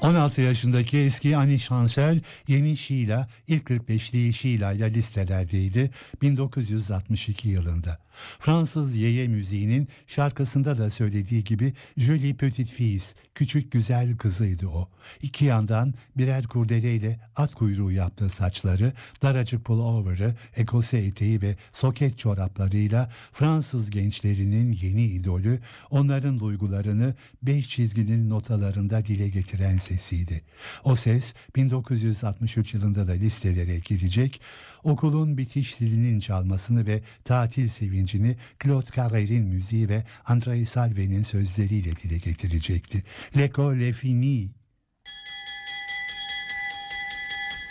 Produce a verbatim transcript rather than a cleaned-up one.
on altı yaşındaki eski Annie Chancel yeni Sheila ilk kırk beşli Sheila ile listelerdeydi bin dokuz yüz altmış iki yılında. Fransız yeye müziğinin şarkısında da söylediği gibi Jolie Petite Fille, küçük güzel kızıydı o. İki yandan birer kurdeleyle at kuyruğu yaptığı saçları, daracık pullover'ı, ekose eteği ve soket çoraplarıyla Fransız gençlerinin yeni idolü, onların duygularını beş çizginin notalarında dile getiren sesiydi. O ses bin dokuz yüz altmış üç yılında da listelere girecek, okulun bitiş zilinin çalmasını ve tatil sevincini Claude Carrer'in müziği ve André Salvé'nin sözleriyle dile getirecekti. L'école est finie